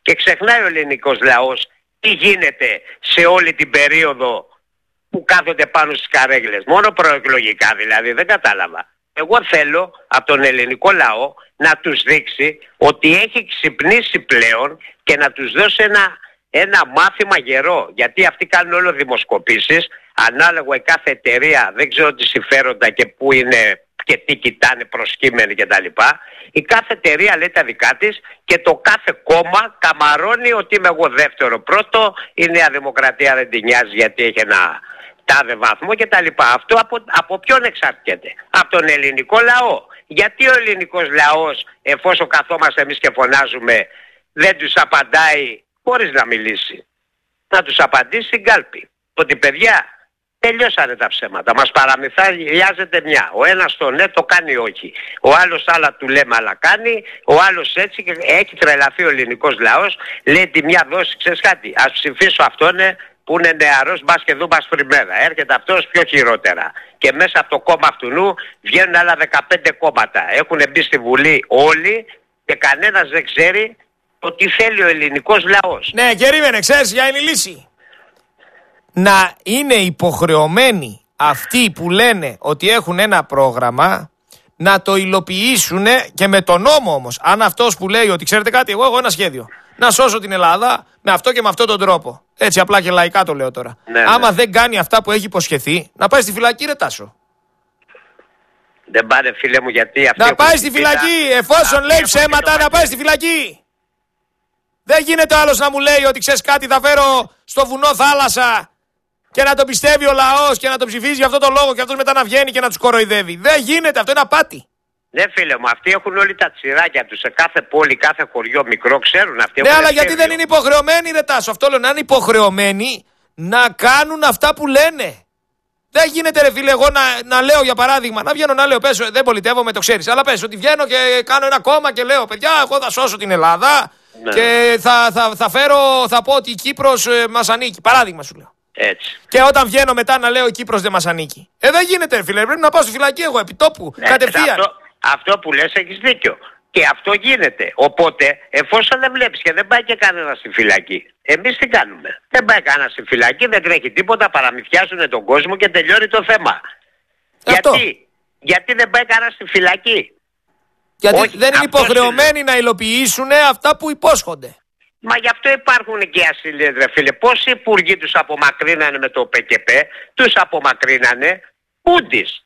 Και ξεχνάει ο ελληνικός λαός τι γίνεται σε όλη την περίοδο που κάθονται πάνω στις καρέγλες. Μόνο προεκλογικά δηλαδή, δεν κατάλαβα. Εγώ θέλω από τον ελληνικό λαό να τους δείξει ότι έχει ξυπνήσει πλέον και να τους δώσει ένα μάθημα γερό. Γιατί αυτοί κάνουν όλο δημοσκοπήσεις, ανάλογα η κάθε εταιρεία, δεν ξέρω τι συμφέροντα και πού είναι και τι κοιτάνε προσκύμενοι κτλ. Η κάθε εταιρεία λέει τα δικά της και το κάθε κόμμα καμαρώνει ότι είμαι εγώ δεύτερο. Πρώτο, η Νέα Δημοκρατία δεν την νοιάζει γιατί έχει ένα τάδε βαθμό κτλ. Αυτό από ποιον εξαρτιέται? Από τον ελληνικό λαό. Γιατί ο ελληνικός λαός, εφόσον καθόμαστε εμείς και φωνάζουμε, δεν τους απαντάει χωρίς να μιλήσει? Να τους απαντήσει στην κάλπη. Ότι παιδιά, τελειώσανε τα ψέματα. Μας παραμυθιάζεται μια. Ο ένας το ναι το κάνει όχι. Ο άλλος άλλα του λέμε αλλά κάνει. Ο άλλος έτσι, και έχει τρελαθεί ο ελληνικός λαός. Λέει τη μια δόση, ξέρεις κάτι, ας ψηφίσω αυτόν που είναι νεαρός, μπας και δούμε ασπριμέρα. Έρχεται αυτός πιο χειρότερα. Και μέσα από το κόμμα αυτού βγαίνουν άλλα 15 κόμματα. Έχουν μπει στη Βουλή όλοι και κανένας δεν ξέρει ότι θέλει ο ελληνικός λαός. Ναι, περίμενε, ξέρεις ποια είναι η λύση? Να είναι υποχρεωμένοι αυτοί που λένε ότι έχουν ένα πρόγραμμα να το υλοποιήσουν και με τον νόμο όμως. Αν αυτός που λέει ότι ξέρετε κάτι, εγώ έχω ένα σχέδιο να σώσω την Ελλάδα με αυτό και με αυτόν τον τρόπο. Έτσι απλά και λαϊκά το λέω τώρα. Ναι, άμα δεν κάνει αυτά που έχει υποσχεθεί, να πάει στη φυλακή, ρε Τάσο. Δεν πάνε, φίλε μου, γιατί αυτοί να πάει στη φυλακή, εφόσον λέει ψέματα, να πάει στη φυλακή. Δεν γίνεται άλλος να μου λέει ότι ξέρεις κάτι, θα φέρω στο βουνό θάλασσα και να το πιστεύει ο λαός και να το ψηφίζει για αυτό το λόγο και αυτός μετά να βγαίνει και να τους κοροϊδεύει. Δεν γίνεται, αυτό είναι απάτη. Ναι, φίλε μου, αυτοί έχουν όλοι τα τσιράκια τους σε κάθε πόλη, κάθε χωριό μικρό, ξέρουν αυτοί. Ναι, αλλά γιατί δεν είναι υποχρεωμένοι, ρε Τάσο? Αυτό λέω, να είναι υποχρεωμένοι να κάνουν αυτά που λένε. Δεν γίνεται, ρε φίλε, εγώ να λέω για παράδειγμα, να βγαίνω να λέω, πες, δεν πολιτεύομαι, το ξέρεις, αλλά πες ότι βγαίνω και κάνω ένα κόμμα και λέω, παιδιά, εγώ θα σώσω την Ελλάδα. Ναι. Και θα πω ότι η Κύπρος μας ανήκει. Παράδειγμα σου λέω. Έτσι. Και όταν βγαίνω μετά να λέω η Κύπρος δεν μας ανήκει. Δεν γίνεται, φίλε. Πρέπει να πάω στη φυλακή εγώ επί τόπου. Ναι, κατευθείαν. Αυτό που λες έχεις δίκιο. Και αυτό γίνεται. Οπότε, εφόσον δεν βλέπεις και δεν πάει και κανένα στη φυλακή, εμείς τι κάνουμε? Δεν πάει κανένα στη φυλακή, δεν τρέχει τίποτα, παραμυθιάζουν τον κόσμο και τελειώνει το θέμα. Γιατί δεν πάει κανένα στη φυλακή? Γιατί όχι, δεν είναι υποχρεωμένοι να υλοποιήσουν αυτά που υπόσχονται. Μα γι' αυτό υπάρχουν και οι ασύλλοι, ρε φίλε. Πόσοι υπουργοί τους απομακρύνανε με το ΠΚΠ, τους απομακρύνανε πούντις.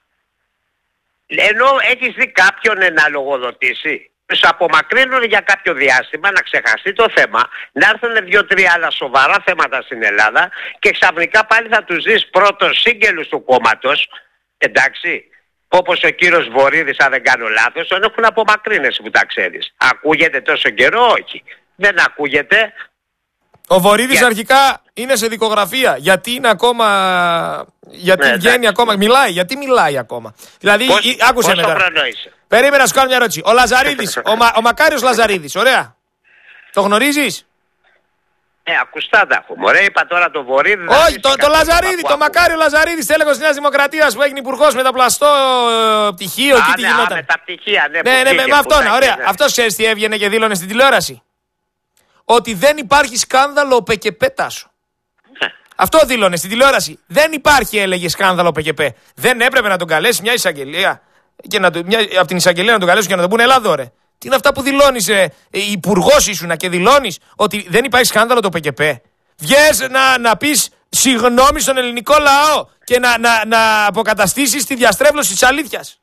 Ενώ έχεις δει κάποιον να λογοδοτήσει? Τους απομακρύνουν για κάποιο διάστημα, να ξεχαστεί το θέμα, να έρθουν 2-3 άλλα σοβαρά θέματα στην Ελλάδα και ξαφνικά πάλι θα τους δεις πρώτος σύγγελους του κόμματος, εντάξει. Όπως ο κύριος Βορίδης, αν δεν κάνω λάθος, τον έχουν απομακρύνει, που τα ξέρεις. Ακούγεται τόσο καιρό? Όχι. Δεν ακούγεται. Ο Βορίδης αρχικά είναι σε δικογραφία. Γιατί είναι ακόμα. Γιατί βγαίνει ακόμα. Μιλάει. Γιατί μιλάει ακόμα? Δηλαδή, άκουσε με τώρα. Περίμενα να σου κάνω μια ερώτηση. Ο Λαζαρίδης, ο Μακάριος Λαζαρίδης, ωραία. Το γνωρίζεις? Ακουστά τα έχουμε. Ωραία, είπα τώρα το Βορίδη. Όχι, το Λαζαρίδη, το Μακάριο Λαζαρίδη, τέλεχος της Νέας Δημοκρατίας που έγινε υπουργός με τα πλαστό πτυχίο. Και τι γινόταν? Με τα πτυχία, ναι, με αυτόν, ωραία. Ναι. Αυτός ξέρεις τι έβγαινε και δήλωνε στην τηλεόραση? Ότι δεν υπάρχει σκάνδαλο ΠΚΠ, Τάσο. Ναι. Αυτό δήλωνε στην τηλεόραση. Δεν υπάρχει, έλεγε, σκάνδαλο ΠΚΠ. Δεν έπρεπε να τον καλέσει μια εισαγγελία και από την εισαγγελία να τον καλέσουν και να τον πούνε Ελλάδο, ρε. Τι είναι αυτά που δηλώνεις, υπουργός ήσουνα και δηλώνεις ότι δεν υπάρχει σκάνδαλο το ΠΚΠ? Βγες να πεις συγγνώμη στον ελληνικό λαό και να αποκαταστήσεις τη διαστρέβλωση της αλήθειας.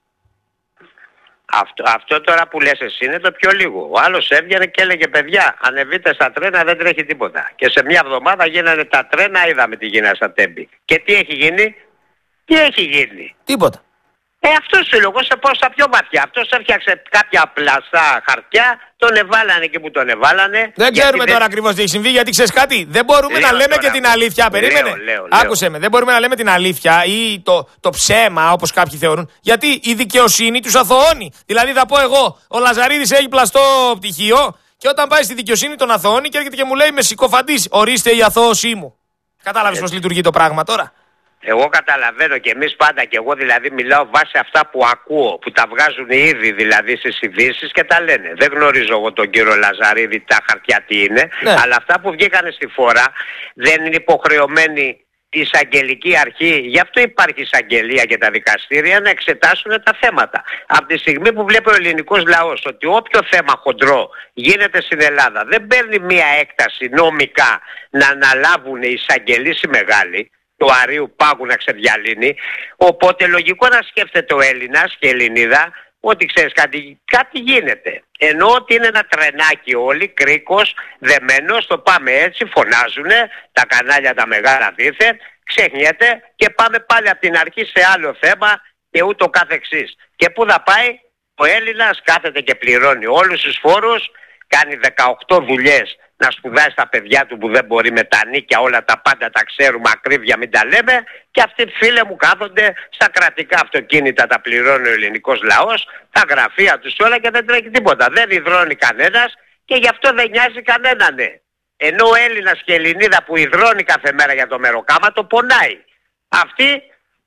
Αυτό τώρα που λες εσύ είναι το πιο λίγο. Ο άλλος έβγαινε και έλεγε παιδιά, ανεβείτε στα τρένα, δεν τρέχει τίποτα. Και σε μια εβδομάδα γίνανε τα τρένα, είδαμε τι γίνανε στα Τέμπη. Και τι έχει γίνει? Τι έχει γίνει? Τίποτα. Αυτό σου λέω, σε πάω στα πιο βαθιά. Αυτός έφτιαξε κάποια πλαστά χαρτιά, τον εβάλανε και που τον εβάλανε. Δεν ξέρουμε τώρα ακριβώς τι έχει συμβεί, γιατί ξέρεις κάτι. Δεν μπορούμε να λέμε και την αλήθεια. Περίμενε. Άκουσε με. Δεν μπορούμε να λέμε την αλήθεια ή το ψέμα, όπως κάποιοι θεωρούν. Γιατί η δικαιοσύνη τους αθωώνει. Δηλαδή θα πω εγώ, ο Λαζαρίδης έχει πλαστό πτυχίο και όταν πάει στη δικαιοσύνη τον αθωώνει και έρχεται και μου λέει με συκοφαντής, ορίστε η αθώωσή μου. Κατάλαβες πώς λειτουργεί το πράγμα τώρα? Εγώ καταλαβαίνω και εμείς πάντα, και εγώ δηλαδή μιλάω βάσει αυτά που ακούω, που τα βγάζουν ήδη δηλαδή στις ειδήσεις και τα λένε. Δεν γνωρίζω εγώ τον κύριο Λαζαρίδη τα χαρτιά τι είναι, αλλά αυτά που βγήκανε στη φορά δεν είναι υποχρεωμένοι η εισαγγελική αρχή, γι' αυτό υπάρχει εισαγγελία και τα δικαστήρια, να εξετάσουν τα θέματα. Από τη στιγμή που βλέπει ο ελληνικός λαός ότι όποιο θέμα χοντρό γίνεται στην Ελλάδα δεν παίρνει μία έκταση νομικά να αναλάβουν οι εισαγγελείς οι μεγάλοι, του Αρείου Πάγου να ξεδιαλύνει, οπότε λογικό να σκέφτεται ο Έλληνας και η Ελληνίδα ότι ξέρεις κάτι γίνεται. Ενώ ότι είναι ένα τρενάκι όλοι, κρίκος, δεμένος, το πάμε έτσι, φωνάζουνε, τα κανάλια τα μεγάλα δίθεν, ξεχνιέται και πάμε πάλι από την αρχή σε άλλο θέμα και ούτω καθεξής. Και πού θα πάει? Ο Έλληνας κάθεται και πληρώνει όλους τους φόρους, κάνει 18 δουλειές να σπουδάσει στα παιδιά του που δεν μπορεί, με τα νίκια όλα τα πάντα τα ξέρουμε, ακρίβεια μην τα λέμε, και αυτοί φίλε μου κάθονται στα κρατικά αυτοκίνητα, τα πληρώνει ο ελληνικός λαός, τα γραφεία τους όλα και δεν τρέχει τίποτα. Δεν υδρώνει κανένας και γι' αυτό δεν νοιάζει κανέναν. Ενώ ο Έλληνας και η Ελληνίδα που υδρώνει κάθε μέρα για το μεροκάματο πονάει. Αυτοί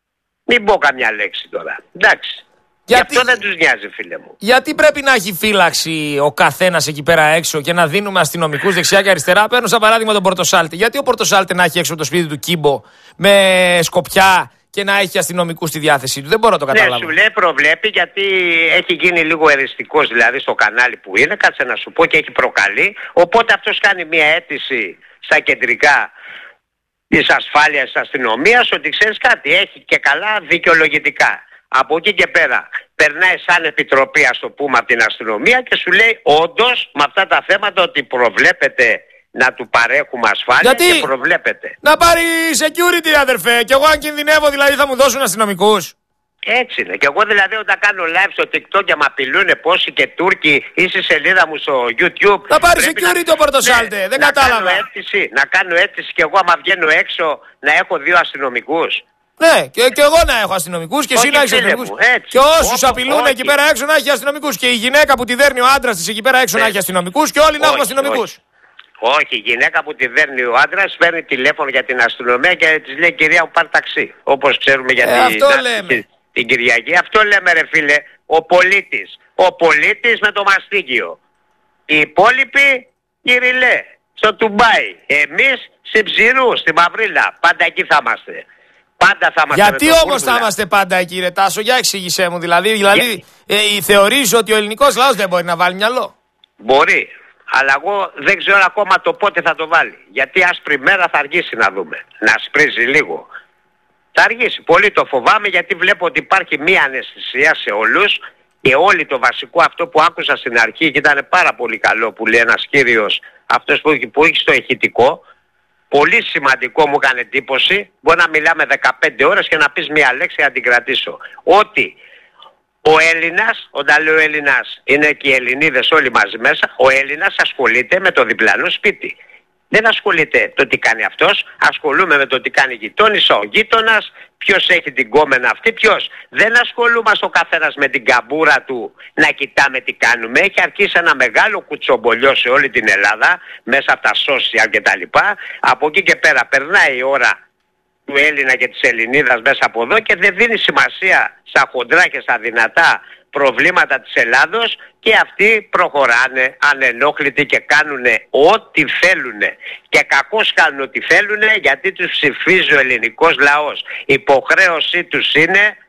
μην πω καμιά λέξη τώρα. Εντάξει. Γιατί... Γι' αυτό δεν τους νοιάζει, φίλε μου. Γιατί πρέπει να έχει φύλαξη ο καθένας εκεί πέρα έξω και να δίνουμε αστυνομικούς δεξιά και αριστερά? Παίρνω σαν παράδειγμα τον Πορτοσάλτη. Γιατί ο Πορτοσάλτη να έχει έξω από το σπίτι του κύμπο με σκοπιά και να έχει αστυνομικούς στη διάθεσή του? Δεν μπορώ να το καταλάβω. Ναι, σου λέει προβλέπει, γιατί έχει γίνει λίγο εριστικός δηλαδή στο κανάλι που είναι, κάτσε να σου πω, και έχει προκαλεί. Οπότε αυτός κάνει μια αίτηση στα κεντρικά της ασφάλειας της αστυνομίας ότι ξέρεις κάτι, έχει και καλά δικαιολογητικά. Από εκεί και πέρα περνάει σαν επιτροπή, ας το πούμε, από την αστυνομία και σου λέει όντως με αυτά τα θέματα ότι προβλέπεται να του παρέχουμε ασφάλεια. Γιατί? Και προβλέπεται. Να πάρει security, αδερφέ, και εγώ αν κινδυνεύω δηλαδή θα μου δώσουν αστυνομικούς? Έτσι είναι. Και εγώ δηλαδή όταν κάνω live στο TikTok και με απειλούν πόσοι και Τούρκοι ή στη σελίδα μου στο YouTube. Να πάρει security ο Πορτοσάλτε, ναι, δεν κατάλαβα. Να κάνω αίτηση και εγώ άμα βγαίνω έξω να έχω 2 αστυνομικούς. Ναι, και εγώ να έχω αστυνομικούς και εσύ να έχεις αστυνομικούς. Και όσους απειλούν εκεί πέρα έξω να έχει αστυνομικούς. Και η γυναίκα που τη δέρνει ο άντρας της εκεί πέρα έξω να έχει αστυνομικούς και όλοι να έχουμε αστυνομικούς. Όχι, η γυναίκα που τη δέρνει ο άντρας παίρνει τηλέφωνο για την αστυνομία και της λέει κυρία μου πάρει ταξί. Όπως ξέρουμε για την Κυριακή. Αυτό λέμε ρε φίλε. Ο πολίτης με το μαστίγιο. Οι υπόλοιποι κυριλέ στο Τουμπάι. Εμείς στην Ψηρού, στη Μαυρίλα. Πάντα εκεί θα είμαστε. Πάντα θα είμαστε. Γιατί όμως θα είμαστε πάντα εκεί, ρε Τάσο? Για εξήγησέ μου δηλαδή. Θεωρείς ότι ο ελληνικός λαός δεν μπορεί να βάλει μυαλό? Μπορεί. Αλλά εγώ δεν ξέρω ακόμα το πότε θα το βάλει. Γιατί άσπρη μέρα θα αργήσει να δούμε. Να σπρίζει λίγο. Θα αργήσει. Πολύ το φοβάμαι, γιατί βλέπω ότι υπάρχει μία αναισθησία σε όλους. Και όλοι το βασικό αυτό που άκουσα στην αρχή και ήταν πάρα πολύ καλό που λέει ένας κύριος, αυτός που έχει στο ηχητικό. Πολύ σημαντικό, μου έκανε εντύπωση. Μπορεί να μιλάμε 15 ώρες και να πεις μία λέξη να την κρατήσω. Ότι ο Έλληνας, όταν λέω Έλληνας, είναι και οι Ελληνίδες όλοι μαζί μέσα, ο Έλληνας ασχολείται με το διπλανό σπίτι. Δεν ασχολείται το τι κάνει αυτός, ασχολούμαι με το τι κάνει η γειτόνισσα, ο γείτονας, ποιος έχει την κόμενα αυτή, ποιος. Δεν ασχολούμαστε ο καθένας με την καμπούρα του να κοιτάμε τι κάνουμε. Έχει αρχίσει ένα μεγάλο κουτσομπολιό σε όλη την Ελλάδα, μέσα από τα social κτλ. Από εκεί και πέρα περνάει η ώρα του Έλληνα και της Ελληνίδας μέσα από εδώ και δεν δίνει σημασία στα χοντρά και στα δυνατά προβλήματα της Ελλάδος, και αυτοί προχωράνε ανενόχλητοι και κάνουν ό,τι θέλουν. Και κακώς κάνουν ό,τι θέλουν, γιατί τους ψηφίζει ο ελληνικός λαός. Η υποχρέωσή τους είναι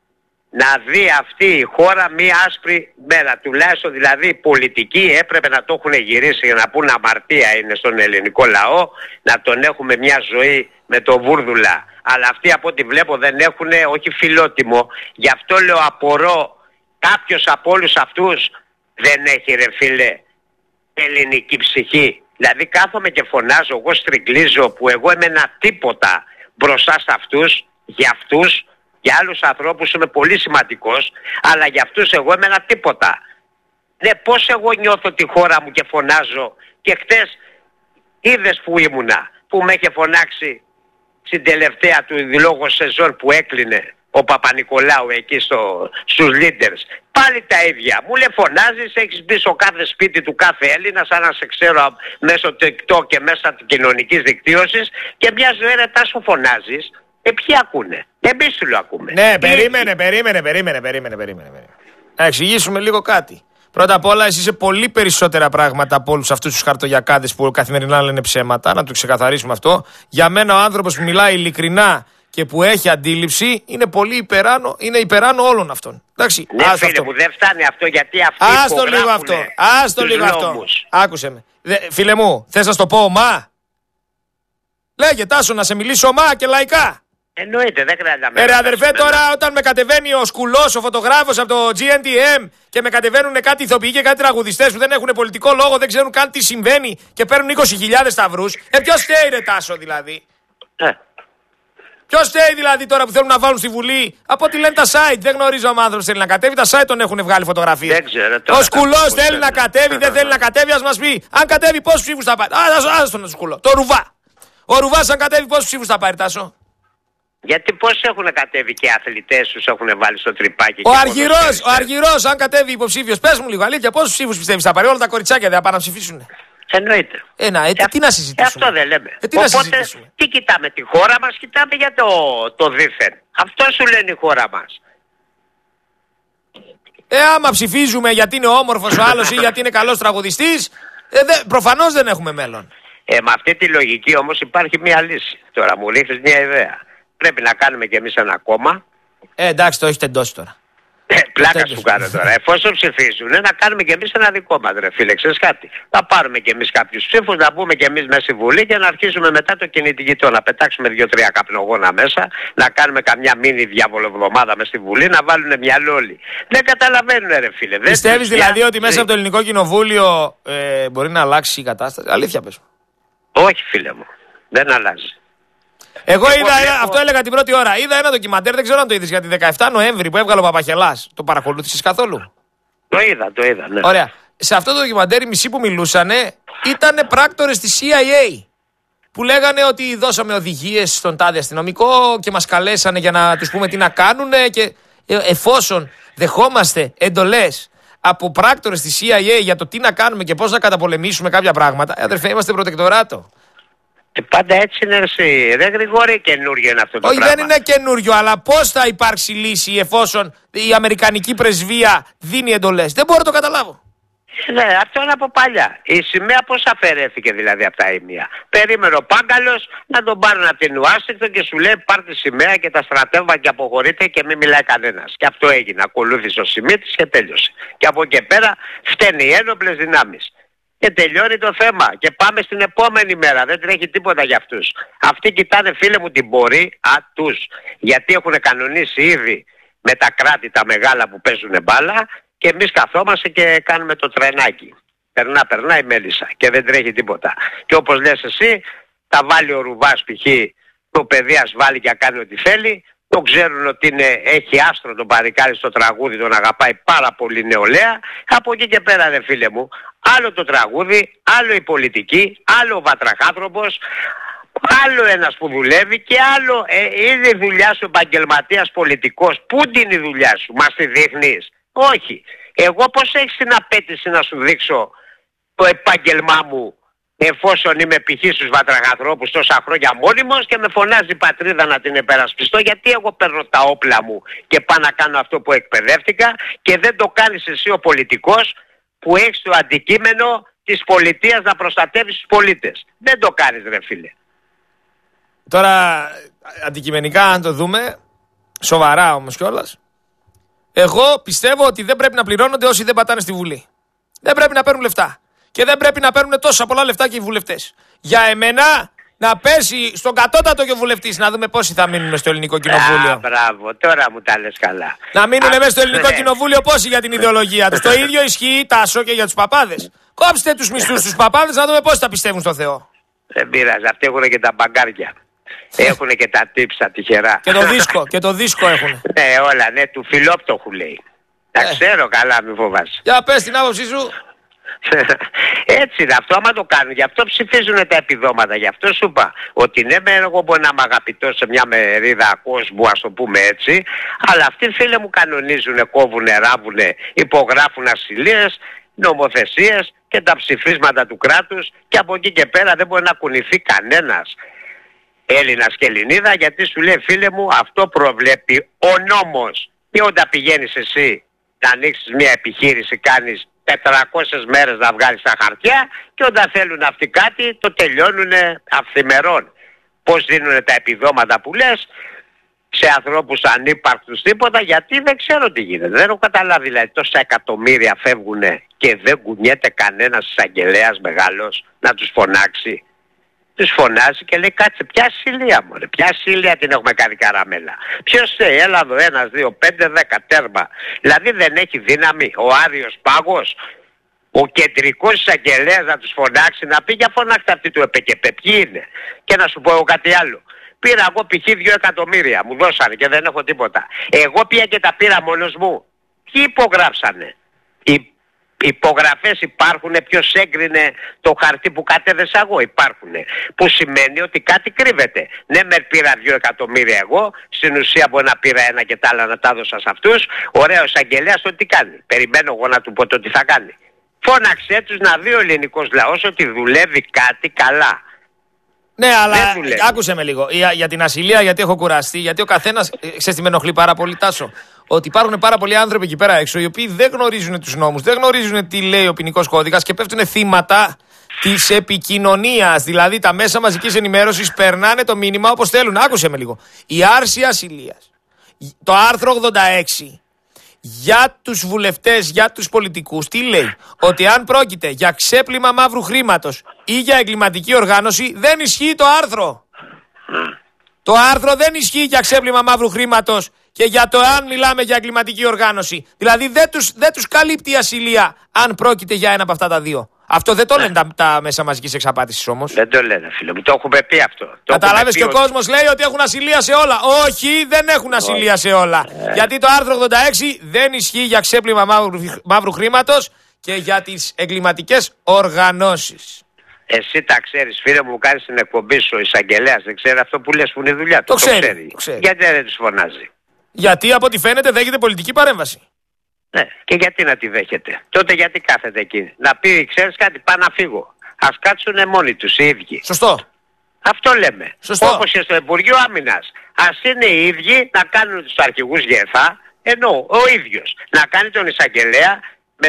να δει αυτή η χώρα μία άσπρη μέρα. Τουλάχιστον δηλαδή οι πολιτικοί έπρεπε να το έχουν γυρίσει για να πούνε αμαρτία είναι στον ελληνικό λαό, να τον έχουμε μια ζωή με το βούρδουλα. Αλλά αυτοί από ό,τι βλέπω δεν έχουν, όχι φιλότιμο. Γι' αυτό λέω απορώ, κάποιος από όλους αυτούς δεν έχει ρε φίλε ελληνική ψυχή. Δηλαδή κάθομαι και φωνάζω, εγώ στριγκλίζω που εγώ είμαι ένα τίποτα μπροστά σε αυτούς, για αυτούς. Για άλλους ανθρώπους είμαι πολύ σημαντικός, αλλά για αυτούς εγώ είμαι ένα τίποτα. Ναι, πώς εγώ νιώθω τη χώρα μου και φωνάζω, και χτες είδες που ήμουνα, που με είχε φωνάξει στην τελευταία του λόγω σεζόν που έκλεινε ο Παπα-Νικολάου εκεί στους leaders. Πάλι τα ίδια. Μου λέει φωνάζεις, έχεις μπει στο κάθε σπίτι του κάθε Έλληνα, σαν να σε ξέρω μέσω TikTok και μέσα της κοινωνικής δικτύωσης, και μια ζωή ρε Τάσο φωνάζεις. Ποιοι ακούνε? Εμείς σου λέω ακούμε. Ναι, περίμενε. Να εξηγήσουμε λίγο κάτι. Πρώτα απ' όλα, εσύ είσαι πολύ περισσότερα πράγματα από όλους αυτούς τους χαρτογιακάδες που καθημερινά λένε ψέματα. Να το ξεκαθαρίσουμε αυτό. Για μένα, ο άνθρωπος που μιλάει ειλικρινά και που έχει αντίληψη είναι πολύ υπεράνω όλων αυτών. Εντάξει, ναι, φίλε αυτό. Που δεν φτάνει αυτό, γιατί αυτοί Άστο λίγο αυτό. Άκουσε με. Φίλε μου, θες να στο πω ομά? Λέγε, Τάσο, να σε μιλήσω ομά και λαϊκά. Εννοείται, δεν χρειάζεται. Αδερφέ, τώρα όταν με κατεβαίνει ο Σκουλός, ο φωτογράφος από το GNTM και με κατεβαίνουν κάτι ηθοποιοί και κάτι τραγουδιστές που δεν έχουν πολιτικό λόγο, δεν ξέρουν καν τι συμβαίνει και παίρνουν 20.000 σταυρούς. Ποιος φταίει, ρε Τάσο, δηλαδή? Ποιος φταίει δηλαδή τώρα που θέλουν να βάλουν στη Βουλή? Από ό,τι λένε τα site. Δεν γνωρίζω αν ο άνθρωπος θέλει να κατέβει. Τα site τον έχουν βγάλει φωτογραφίες. Δεν ξέρω, τώρα ο Σκουλός θέλει να κατέβει, δεν θέλει να κατέβει. Ας μας πει. Αν κατέβει, πόσους ψήφους θα πάρει? Άστο τον Σκουλό. Το Ρουβά. Ο Ρουβάς, αν κατέβει, πόσους ψήφους θα πάρει, Τάσο? Γιατί πώς έχουν κατέβει και οι αθλητές τους έχουν βάλει στο τρυπάκι? Ο Αργυρός, αν κατέβει υποψήφιος, πες μου λίγο αλήθεια, πόσους ψήφους πιστεύεις θα πάρει? Όλα τα κοριτσάκια δεν πάνε να ψηφίσουν? Εννοείται. Τι να συζητήσουμε? Αυτό δεν λέμε. Οπότε, τι κοιτάμε? Τη χώρα μας κοιτάμε για το δίθεν. Αυτό σου λένε η χώρα μας. Άμα ψηφίζουμε γιατί είναι όμορφος ο άλλος ή γιατί είναι καλός τραγουδιστής, προφανώς δεν έχουμε μέλλον. Με αυτή τη λογική όμως υπάρχει μια λύση. Τώρα μου ρίχνεις μια ιδέα. Πρέπει να κάνουμε κι εμείς ένα κόμμα. Εντάξει, το έχετε εντώσει τώρα. Πλάκα σου κάνω τώρα. Εφόσον ψηφίζουν, να κάνουμε κι εμείς ένα δικό μας, ρε φίλε. Ξέρεις κάτι? Θα πάρουμε κι εμείς κάποιους ψήφους, να μπούμε κι εμείς μέσα στη Βουλή και να αρχίσουμε μετά το κυνηγητό. Να πετάξουμε 2-3 καπνογόνα μέσα, να κάνουμε καμιά μίνι διαβολοβδομάδα μέσα στη Βουλή, να βάλουν μυαλό όλοι. Δεν καταλαβαίνουν, ρε φίλε. Πιστεύεις δηλαδή ότι μέσα από το Ελληνικό Κοινοβούλιο μπορεί να αλλάξει η κατάσταση? Αλήθεια πες μου. Όχι, φίλε μου. Δεν αλλάζει. Εγώ αυτό έλεγα την πρώτη ώρα. Είδα ένα ντοκιμαντέρ, δεν ξέρω αν το είδες, για τη 17 Νοέμβρη που έβγαλε ο Παπαχελάς. Το παρακολούθησες καθόλου? Το είδα, ναι. Ωραία. Σε αυτό το ντοκιμαντέρ οι μισοί που μιλούσανε ήταν πράκτορες της CIA. Που λέγανε ότι δώσαμε οδηγίες στον τάδε αστυνομικό και μας καλέσανε για να τους πούμε τι να κάνουν. Και εφόσον δεχόμαστε εντολές από πράκτορες της CIA για το τι να κάνουμε και πώς να καταπολεμήσουμε κάποια πράγματα, αδερφέ, είμαστε προτεκτοράτο. Πάντα έτσι είναι εσύ. Δεν Γρηγόρη, καινούριο είναι αυτό το πράγμα. Όχι, δεν είναι καινούριο, αλλά πώς θα υπάρξει λύση εφόσον η Αμερικανική πρεσβεία δίνει εντολές? Δεν μπορώ να το καταλάβω. Ναι, αυτό είναι από παλιά. Η σημαία πώς αφαιρέθηκε δηλαδή από τα ήμια? Περίμενε ο Πάγκαλος να τον πάρουν από την Ουάσιγκτον και σου λέει πάρ' τη σημαία και τα στρατεύματα και αποχωρείτε και μην μιλάει κανένας. Και αυτό έγινε. Ακολούθησε ο Σιμίτης και τέλειωσε. Και από εκεί πέρα φταίνουν οι ένοπλες δυνάμεις. Και τελειώνει το θέμα. Και πάμε στην επόμενη μέρα. Δεν τρέχει τίποτα για αυτούς. Αυτοί κοιτάνε, φίλε μου, την πορεία τους. Γιατί έχουν κανονίσει ήδη με τα κράτη τα μεγάλα που παίζουν μπάλα. Και εμείς καθόμαστε και κάνουμε το τρενάκι. Περνά η μέλισσα και δεν τρέχει τίποτα. Και όπως λες εσύ, θα βάλει ο Ρουβάς π.χ. το παιδί, ας βάλει και κάνει ό,τι θέλει. Το ξέρουν ότι έχει άστρο τον παρικάρι στο τραγούδι, τον αγαπάει πάρα πολύ νεολαία. Από εκεί και πέρα, ρε φίλε μου, άλλο το τραγούδι, άλλο η πολιτική, άλλο ο βατραχάνθρωπος, άλλο ένας που δουλεύει και άλλο είναι η δουλειά σου επαγγελματίας πολιτικός. Πού είναι η δουλειά σου? Μας τη δείχνεις? Όχι. Εγώ πώς έχεις την απέτηση να σου δείξω το επάγγελμά μου εφόσον είμαι π.χ. στους βατραχανθρώπους τόσα χρόνια μόνιμος και με φωνάζει η πατρίδα να την επερασπιστώ? Γιατί εγώ παίρνω τα όπλα μου και πάω να κάνω αυτό που εκπαιδεύτηκα και δεν το κάνεις εσύ ο πολιτικός που έχεις το αντικείμενο της πολιτείας να προστατεύεις τους πολίτες? Δεν το κάνεις, ρε φίλε. Τώρα αντικειμενικά αν το δούμε, σοβαρά όμως κιόλας, εγώ πιστεύω ότι δεν πρέπει να πληρώνονται όσοι δεν πατάνε στη Βουλή. Δεν πρέπει να παίρνουν λεφτά. Και δεν πρέπει να παίρνουν τόσα πολλά λεφτά και οι βουλευτές. Για εμένα να πέσει στον κατώτατο και ο βουλευτής, να δούμε πόσοι θα μείνουν στο Ελληνικό Κοινοβούλιο. Μπράβο, τώρα μου τα λες καλά. Να μείνουν μέσα στο Ελληνικό Κοινοβούλιο πόσοι για την ιδεολογία τους. Το ίδιο ισχύει, Τάσο, και για τους παπάδες. Κόψτε τους μισθούς στους παπάδες να δούμε πόσοι θα πιστεύουν στο Θεό. Δεν πειράζει, αυτοί έχουν και τα μπαγκάρια. Έχουν και τα τύψα τυχερά. Και το δίσκο έχουν. Ναι, όλα, ναι, του φιλόπτωχου λέει. Τα ξέρω καλά, μη φοβάσαι. Για πες την άποψή σου. Έτσι είναι αυτό, άμα το κάνουν. Γι' αυτό ψηφίζουν τα επιδόματα. Γι' αυτό σου είπα ότι ναι, εγώ μπορεί να είμαι αγαπητός σε μια μερίδα κόσμου, ας το πούμε έτσι, αλλά αυτοί, φίλε μου, κανονίζουν, κόβουνε, ράβουνε, υπογράφουν ασυλίες, νομοθεσίες και τα ψηφίσματα του κράτους και από εκεί και πέρα δεν μπορεί να κουνηθεί κανένας. Έλληνας και Ελληνίδα, γιατί σου λέει φίλε μου αυτό προβλέπει ο νόμος. Και όταν πηγαίνεις εσύ να ανοίξεις μια επιχείρηση κάνεις 400 μέρες να βγάλεις τα χαρτιά και όταν θέλουν αυτοί κάτι το τελειώνουν αυθημερών. Πώς δίνουν τα επιδόματα που λες σε ανθρώπους ανύπαρκτους τίποτα, γιατί δεν ξέρω τι γίνεται. Δεν έχω καταλάβει, δηλαδή τόσα εκατομμύρια φεύγουν και δεν κουνιέται κανένας εισαγγελέας μεγάλος να τους φωνάξει. Τους φωνάζει και λέει κάτσε ποια ασυλία μωρέ, ποια ασυλία την έχουμε κάνει καραμέλα. Ποιος έλα εδώ 1, 2, 5, 10 τέρμα. Δηλαδή δεν έχει δύναμη ο Άριος Πάγος, ο κεντρικός εισαγγελέας να τους φωνάξει, να πει για φωνάξτε αυτή του ΕΠΚΕ, ποιοι είναι. Και να σου πω εγώ κάτι άλλο. Πήρα εγώ π.χ. 2 εκατομμύρια, μου δώσανε και δεν έχω τίποτα. Εγώ πια και τα πήρα μόνος μου. Ποιοι υπογράψανε? Οι υπογραφές υπάρχουν, ποιος έγκρινε το χαρτί που κατέδεσα εγώ? Υπάρχουν. Που σημαίνει ότι κάτι κρύβεται. Ναι, με πήρα 2 εκατομμύρια εγώ, στην ουσία μπορεί να πήρα 1 και τα άλλα να τα δώσα σε αυτούς. Ωραίο εισαγγελέας το τι κάνει. Περιμένω εγώ να του πω το τι θα κάνει. Φώναξε τους να δει ο ελληνικός λαός ότι δουλεύει κάτι καλά. Ναι, αλλά άκουσε με λίγο. Για την ασυλία, γιατί έχω κουραστεί, γιατί ο καθένας, ξέρεις τι με ενοχλεί πάρα πολύ, Τάσο, ότι υπάρχουν πάρα πολλοί άνθρωποι εκεί πέρα έξω οι οποίοι δεν γνωρίζουν τους νόμους, δεν γνωρίζουν τι λέει ο ποινικός κώδικας και πέφτουν θύματα της επικοινωνίας. Δηλαδή τα μέσα μαζικής ενημέρωσης περνάνε το μήνυμα όπως θέλουν. Άκουσε με λίγο. Η άρση ασυλίας, το άρθρο 86. Για τους βουλευτές, για τους πολιτικούς, τι λέει? Ότι αν πρόκειται για ξέπλυμα μαύρου χρήματος ή για εγκληματική οργάνωση, δεν ισχύει το άρθρο. Το άρθρο δεν ισχύει για ξέπλυμα μαύρου χρήματος και για το αν μιλάμε για εγκληματική οργάνωση. Δηλαδή δεν τους καλύπτει η ασυλία αν πρόκειται για ένα από αυτά τα δύο. Αυτό δεν το λένε τα μέσα μαζικής εξαπάτησης όμως. Δεν το λένε φίλε μου, το έχουμε πει αυτό. Καταλάβες και ο κόσμος λέει ότι έχουν ασυλία σε όλα. Όχι, δεν έχουν ασυλία σε όλα. Γιατί το άρθρο 86 δεν ισχύει για ξέπλυμα μαύρου χρήματος και για τις εγκληματικές οργανώσεις. Εσύ τα ξέρεις φίλε μου, κάνεις την εκπομπή σου, ο εισαγγελέας δεν ξέρει αυτό που λες που είναι η δουλειά του? Το ξέρει. Γιατί δεν τους φωνάζει? Γιατί από ό,τι φαίνεται δέχεται πολιτική παρέμβαση. Ναι, και γιατί να τη δέχεται? Τότε γιατί κάθεται εκεί? Να πει, ξέρεις κάτι, πάω να φύγω. Ας κάτσουνε μόνοι τους οι ίδιοι. Σωστό. Αυτό λέμε. Σωστό. Όπως και στο Υπουργείο Άμυνας. Ας είναι οι ίδιοι να κάνουν τους αρχηγούς ΓΕΘΑ, ενώ ο ίδιος να κάνει τον εισαγγελέα,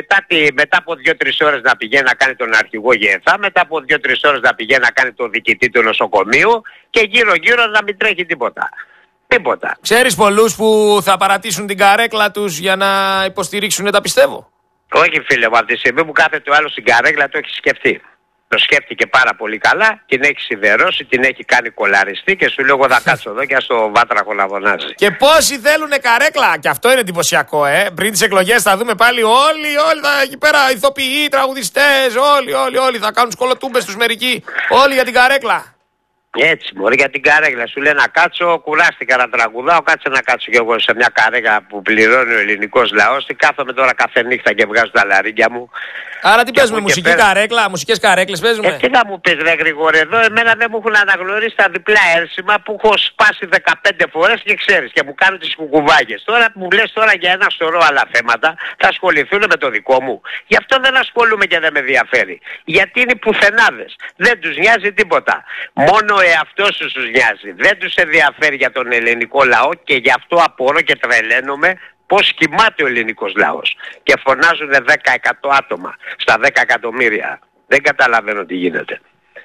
μετά από 2-3 ώρες να πηγαίνει να κάνει τον αρχηγό ΓΕΘΑ, μετά από 2-3 ώρες να πηγαίνει να κάνει τον διοικητή του νοσοκομείου και γύρω-γύρω να μην τρέχει τίποτα. Τίποτα. Ξέρεις πολλούς που θα παρατήσουν την καρέκλα τους για να υποστηρίξουν τα πιστεύω? Όχι φίλε μου, από τη στιγμή που κάθεται ο άλλος στην καρέκλα το έχει σκεφτεί. Το σκέφτηκε πάρα πολύ καλά, την έχει σιδερώσει, την έχει κάνει κολαριστή και σου λέω εγώ θα κάτσω εδώ και στο βάτραχο να φωνάζει. Και πόσοι θέλουνε καρέκλα, και αυτό είναι εντυπωσιακό, Πριν τις εκλογές θα δούμε πάλι όλοι θα, εκεί πέρα ηθοποιοί, τραγουδιστές, όλοι θα κάνουν σκολοτούμπες τους μερικοί, όλοι για την καρέκλα. Έτσι μωρέ, για την καρέκλα σου λέει να κάτσω, κουράστηκα να τραγουδάω, κάτσε να κάτσω κι εγώ σε μια καρέκλα που πληρώνει ο ελληνικός λαός. Τι κάθομαι τώρα κάθε νύχτα και βγάζω τα λαρίκια μου. Άρα τι παίζουμε, μουσική καρέκλα, μουσικές καρέκλες παίζουμε? Τι θα μου πεις ρε Γρηγόρη, εδώ εμένα δεν μου έχουν αναγνωρίσει τα διπλά έρσημα που έχω σπάσει 15 φορές και ξέρεις και μου κάνουν τις κουκουβάγες. Τώρα που μου λες τώρα για ένα σωρό άλλα θέματα θα ασχοληθούν με το δικό μου. Γι' αυτό δεν ασχολούμαι και δεν με ενδιαφέρει. Γιατί είναι πουθενάδες. Δεν τους νοιάζει τίποτα. Μόνο ο εαυτός τους νοιάζει. Δεν τους ενδιαφέρει για τον ελληνικό λαό και γι' αυτό απορώ και τρελαίνομαι πώς κοιμάται ο ελληνικός λαός. Και φωνάζουν 10-100 άτομα στα 10 εκατομμύρια. Δεν καταλαβαίνω τι γίνεται.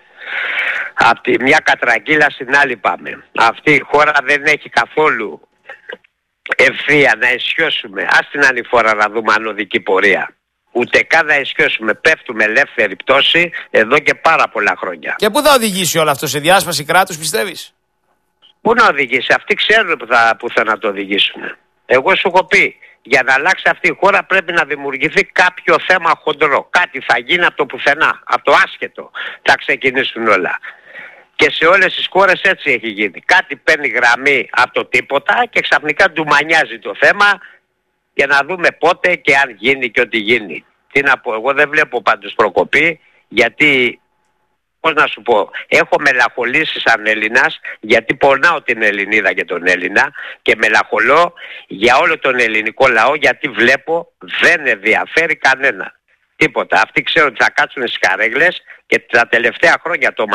Από τη μια κατραγγύλα στην άλλη πάμε. Αυτή η χώρα δεν έχει καθόλου ευθεία να ισιώσουμε. Ας την άλλη φορά να δούμε ανωδική πορεία. Ούτε καν να ισιώσουμε. Πέφτουμε ελεύθερη πτώση εδώ και πάρα πολλά χρόνια. Και πού θα οδηγήσει όλο αυτό, σε διάσπαση κράτους πιστεύεις? Πού να οδηγήσει? Αυτοί ξέρουν που θα να το οδηγήσουν. Εγώ σου έχω πει, για να αλλάξει αυτή η χώρα πρέπει να δημιουργηθεί κάποιο θέμα χοντρό. Κάτι θα γίνει από το πουθενά, από το άσχετο θα ξεκινήσουν όλα. Και σε όλες τις χώρες έτσι έχει γίνει. Κάτι παίρνει γραμμή από το τίποτα και ξαφνικά ντουμανιάζει το θέμα για να δούμε πότε και αν γίνει και ό,τι γίνει. Τι να πω, εγώ δεν βλέπω πάντως προκοπή, γιατί, πώς να σου πω, έχω μελαγχολήσει σαν Έλληνας, γιατί πονάω την Ελληνίδα και τον Έλληνα και μελαγχολώ για όλο τον ελληνικό λαό, γιατί βλέπω δεν ενδιαφέρει κανένα. Τίποτα. Αυτοί ξέρουν ότι θα κάτσουν στις καρέγλες και τα τελευταία χρόνια το μαθαίνουν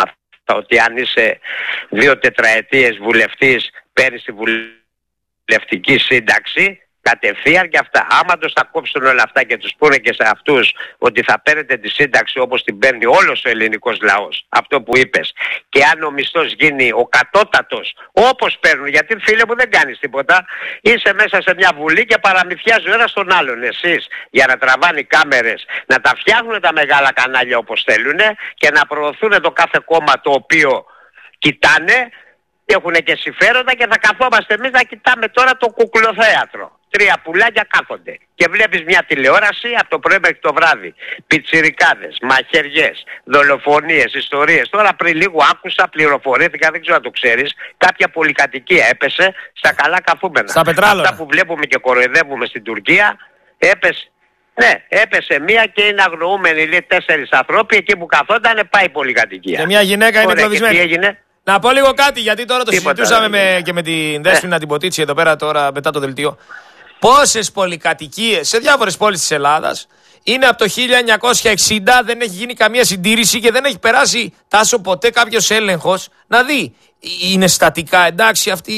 ότι αν είσαι 2 τετραετίες βουλευτής παίρνεις τη βουλευτική σύνταξη κατευθείαν και αυτά. Άμα τους τα κόψουν όλα αυτά και τους πούνε και σε αυτούς ότι θα παίρνετε τη σύνταξη όπως την παίρνει όλος ο ελληνικός λαός, αυτό που είπες, και αν ο μισθός γίνει ο κατώτατος όπως παίρνουν, γιατί φίλε μου δεν κάνεις τίποτα, είσαι μέσα σε μια βουλή και παραμυθιάζει ο ένας τον άλλον. Εσείς για να τραβάνε κάμερες, να τα φτιάχνουν τα μεγάλα κανάλια όπως θέλουν και να προωθούν το κάθε κόμμα το οποίο κοιτάνε, έχουν και συμφέροντα και θα καθόμαστε εμείς να κοιτάμε τώρα το κουκλοθέατρο. 3 πουλάκια κάθονται και βλέπεις μια τηλεόραση από το πρωί μέχρι το βράδυ. Πιτσιρικάδες, μαχαιριές, δολοφονίες, ιστορίες. Τώρα πριν λίγο άκουσα, πληροφορήθηκα, δεν ξέρω αν το ξέρεις, κάποια πολυκατοικία έπεσε στα καλά καθούμενα. Στα πετράλωνα. Αυτά που βλέπουμε και κοροϊδεύουμε στην Τουρκία, έπεσε. Ναι, έπεσε μία και είναι αγνοούμενοι, λέει 4 ανθρώποι, εκεί που καθόταν πάει η πολυκατοικία. Και μια γυναίκα είναι κλωβισμένη. Τι έγινε? Να πω λίγο κάτι, γιατί τώρα το συζητούσαμε και με την Δέσποινα την Ποτίτσι εδώ πέρα τώρα μετά το δελτίο. Πόσες πολυκατοικίες σε διάφορες πόλεις της Ελλάδας είναι από το 1960, δεν έχει γίνει καμία συντήρηση και δεν έχει περάσει τάσο ποτέ κάποιος έλεγχος να δει. Είναι στατικά εντάξει αυτή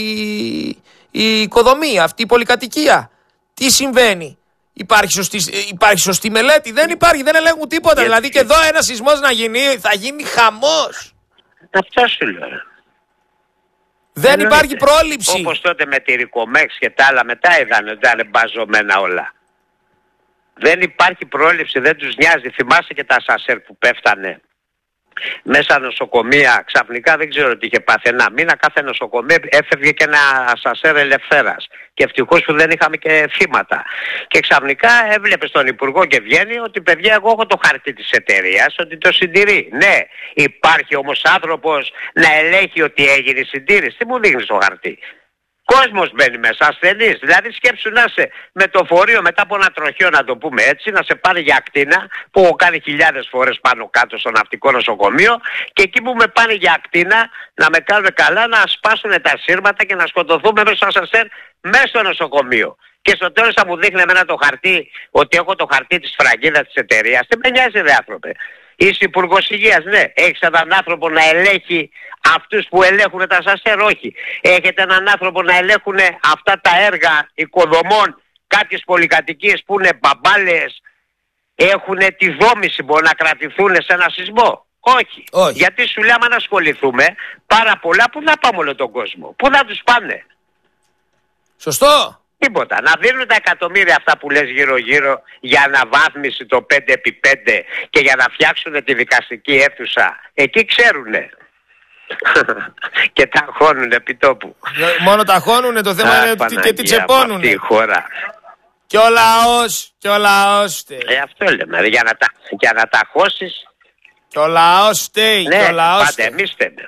η οικοδομία, αυτή η πολυκατοικία? Τι συμβαίνει? Υπάρχει σωστή μελέτη? Δεν υπάρχει, δεν ελέγχουν τίποτα. Δηλαδή και εδώ ένα σεισμός να γίνει, θα γίνει χαμός. Αυτό σου λέω. Δεν υπάρχει πρόληψη. Όπως τότε με τη Ρικομέξ και τα άλλα μετά είδαν ότι ήταν μπαζωμένα όλα. Δεν υπάρχει πρόληψη, δεν τους νοιάζει. Θυμάσαι και τα σασέρ που πέφτανε μέσα νοσοκομεία, ξαφνικά δεν ξέρω τι είχε πάθει. Ένα μήνα κάθε νοσοκομείο έφευγε και ένα σασέρ ελευθέρας. Και ευτυχώς που δεν είχαμε και θύματα. Και ξαφνικά έβλεπε τον Υπουργό και βγαίνει ότι παιδιά, εγώ έχω το χαρτί της εταιρείας, ότι το συντηρεί. Ναι, υπάρχει όμως άνθρωπος να ελέγχει ότι έγινε η συντήρηση. Τι μου δείχνεις το χαρτί? Κόσμος μπαίνει μέσα, ασθενείς. Δηλαδή σκέψου να είσαι με το φορείο μετά από ένα τροχείο, να το πούμε έτσι, να σε πάρει για ακτίνα, που έχω κάνει χιλιάδες φορές πάνω κάτω στο ναυτικό νοσοκομείο, και εκεί που με πάνε για ακτίνα να με κάνουν καλά, να σπάσουν τα σύρματα και να σκοτωθούμε μέσα στο ασανσέρ μέσα στο νοσοκομείο. Και στο τέλος θα μου δείχνει εμένα το χαρτί, ότι έχω το χαρτί της φραγίδας της εταιρείας. Τι με νοιάζει ρε άνθρωπε? Είσαι υπουργός υγείας, ναι. Έχεις έναν άνθρωπο να ελέγχει αυτούς που ελέγχουν τα σασέρ? Όχι. Έχετε έναν άνθρωπο να ελέγχουν αυτά τα έργα οικοδομών, κάποιες πολυκατοικίες που είναι μπαμπάλες, έχουν τη δόμηση, μπορεί να κρατηθούν σε ένα σεισμό? Όχι. Γιατί σου λέμε να ασχοληθούμε πάρα πολλά, που θα πάμε όλο τον κόσμο? Πού θα τους πάνε? Σωστό. Τίποτα. Να δίνουν τα εκατομμύρια αυτά που λες γύρω-γύρω για αναβάθμιση το 5x5 και για να φτιάξουν τη δικαστική αίθουσα. Εκεί ξέρουνε. Και τα χώνουνε επί τόπου. Μόνο τα χώνουνε, το θέμα είναι ότι και τι τσεπώνουνε. Αυτή η χώρα. Και ο λαός. Αυτό λέμε. Για να τα χώσεις. Και ο λαός στέει. Ναι, πάντα εμείς φταίμε.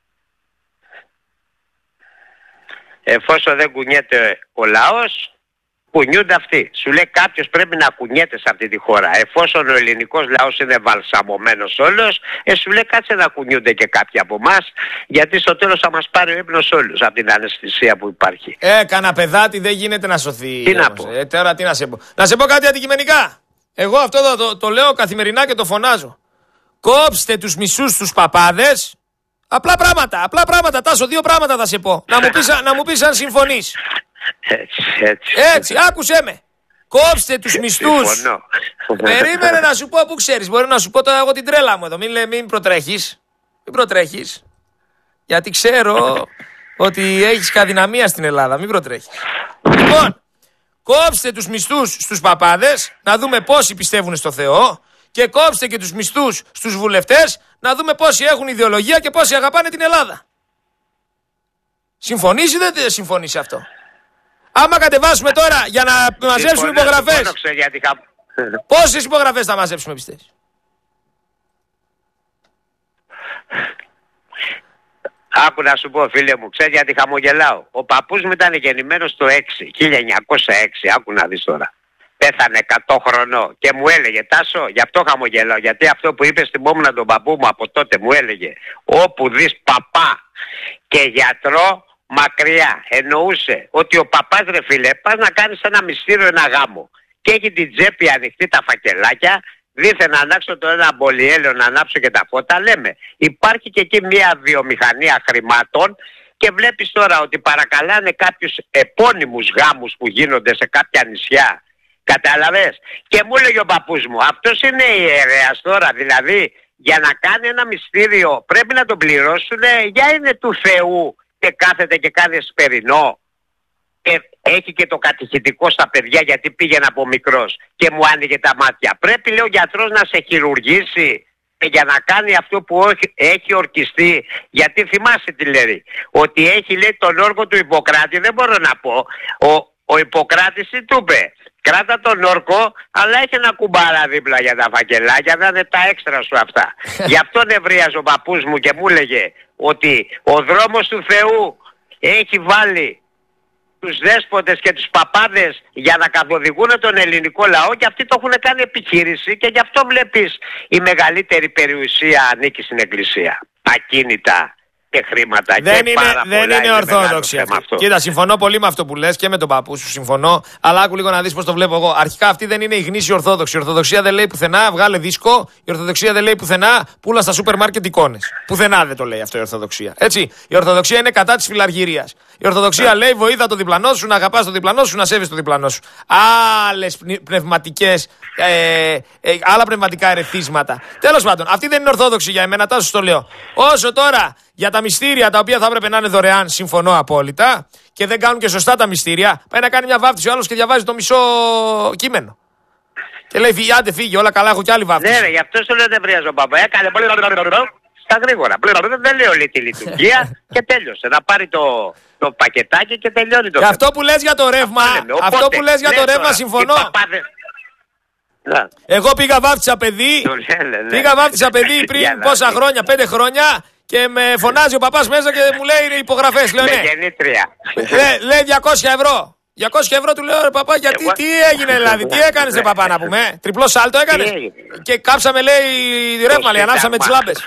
Εφόσον δεν κουνιέται ο λαός, κουνιούνται αυτοί. Σου λέει κάποιος πρέπει να κουνιέται σε αυτή τη χώρα. Εφόσον ο ελληνικός λαός είναι βαλσαμωμένος όλος, σου λέει κάτσε να κουνιούνται και κάποιοι από εμάς, γιατί στο τέλος θα μας πάρει ο ύπνος όλους από την αναισθησία που υπάρχει. Κανα παιδάτη δεν γίνεται να σωθεί. Τι να πω? Τώρα τι να σε πω? Να σε πω κάτι αντικειμενικά. Εγώ αυτό το λέω καθημερινά και το φωνάζω. Κόψτε τους μισούς στους παπάδες. Απλά πράγματα, Τάσο, 2 πράγματα θα σε πω. Να μου πεις αν συμφωνείς. Έτσι, άκουσέ με. Κόψτε τους μισθούς. Περίμενε να σου πω, που ξέρεις. Μπορεί να σου πω τώρα εγώ την τρέλα μου εδώ. Μην προτρέχεις. Γιατί ξέρω ότι έχεις καδυναμία στην Ελλάδα. Μην προτρέχεις. Λοιπόν, κόψτε τους μισθούς στους παπάδες, να δούμε πόσοι πιστεύουν στο Θεό. Και κόψτε και τους μισθούς στους βουλευτές, να δούμε πόσοι έχουν ιδεολογία και πόσοι αγαπάνε την Ελλάδα. Συμφωνείς ή δεν συμφωνείς αυτό? Άμα κατεβάσουμε τώρα για να μαζέψουμε υπογραφές, πόσες υπογραφές θα μαζέψουμε πιστεύεις? Άκου να σου πω φίλε μου, ξέρεις γιατί χαμογελάω? Ο παππούς μου ήταν γεννημένος το 1906, άκου να δεις τώρα. Πέθανε 100 χρονών και μου έλεγε, Τάσο, γι' αυτό χαμογελάω, γιατί αυτό που είπες θυμόμουν τον παππού μου από τότε, μου έλεγε όπου δεις παπά και γιατρό μακριά. Εννοούσε ότι ο παπάς ρε φίλε, πας να κάνεις ένα μυστήριο, ένα γάμο και έχει την τσέπη ανοιχτή, τα φακελάκια δήθεν ανάξω το ένα μπολιέλαιο να ανάψω και τα φώτα, λέμε υπάρχει και εκεί μια βιομηχανία χρημάτων και βλέπεις τώρα ότι παρακαλάνε κάποιους επώνυμους γάμους που γίνονται σε κάποια νησιά. Κατάλαβες? Και μου έλεγε ο παππούς μου, αυτός είναι ιερέας τώρα, δηλαδή για να κάνει ένα μυστήριο πρέπει να τον πληρώσουν, για είναι του Θεού και κάθεται και κάνει εσπερινό. Και έχει και το κατηχητικό στα παιδιά γιατί πήγαινε από μικρός και μου άνοιγε τα μάτια. Πρέπει, λέει, ο γιατρός να σε χειρουργήσει για να κάνει αυτό που έχει ορκιστεί. Γιατί θυμάσαι τι λέει, ότι έχει, λέει, τον όρκο του Ιπποκράτη, δεν μπορώ να πω. Ο Ιπποκράτης τι του είπε? Κράτα τον όρκο, αλλά έχει ένα κουμπάρα δίπλα για τα φακελάκια, να είναι τα έξτρα σου αυτά. Γι' αυτό νευρίαζε ο παππούς μου και μου έλεγε ότι ο δρόμος του Θεού έχει βάλει τους δέσποτες και τους παπάδες για να καθοδηγούν τον ελληνικό λαό και αυτοί το έχουν κάνει επιχείρηση και γι' αυτό βλέπεις η μεγαλύτερη περιουσία ανήκει στην Εκκλησία. Ακίνητα και χρήματα δεν και είναι, πάρα πολλά. Δεν είναι ορθόδοξη αυτή. Κοίτα, συμφωνώ πολύ με αυτό που λες και με τον παππού σου συμφωνώ, αλλά άκου λίγο να δεις πώς το βλέπω εγώ. Αρχικά αυτή δεν είναι η γνήσια Ορθόδοξη. Η Ορθοδοξία δεν λέει πουθενά βγάλε δίσκο, η Ορθοδοξία δεν λέει πουθενά πουλά στα σούπερ μάρκετ εικόνες. Πουθενά δεν το λέει αυτό η Ορθοδοξία. Έτσι. Η Ορθοδοξία είναι κατά της φιλαργυρίας. Η Ορθοδοξία λέει βοήθα το διπλανό σου, να αγαπάς το διπλανό σου, να σέβεις το διπλανό σου. Άλλες πνευματικές, άλλα πνευματικά ερεθίσματα. Τέλος πάντων, αυτή δεν είναι Ορθόδοξη για εμένα, τάσο το λέω. Όσο τώρα για τα μυστήρια τα οποία θα έπρεπε να είναι δωρεάν, συμφωνώ απόλυτα και δεν κάνουν και σωστά τα μυστήρια. Πάει να κάνει μια βάφτιση ο άλλος και διαβάζει το μισό κείμενο. Και λέει άντε φύγε, όλα καλά, έχω κι άλλη βάφτιση. Ναι, γι' αυτό σου λέω δεν βριάζω παπά. Έκανε στα γρήγορα. Δεν λέει όλη τη λειτουργία και τέλειωσε. Να πάρει το πακετάκι και τελειώνει το θέμα. Και αυτό που λες για το ρεύμα, αυτό που λες για το ρεύμα συμφωνώ. Εγώ πήγα βάφτισα παιδί, πριν πόσα χρόνια, 5 χρόνια. Και με φωνάζει ο παπάς μέσα και μου λέει υπογραφές. Λέω ναι. Λέει 200 ευρώ. 200 ευρώ του λέω ρε παπά, γιατί τι έγινε δηλαδή, τι έκανες ρε παπά να πούμε, τριπλό σάλτο έκανες? Και κάψαμε λέει ρεύμα, λέει, ανάψαμε τις λάμπες.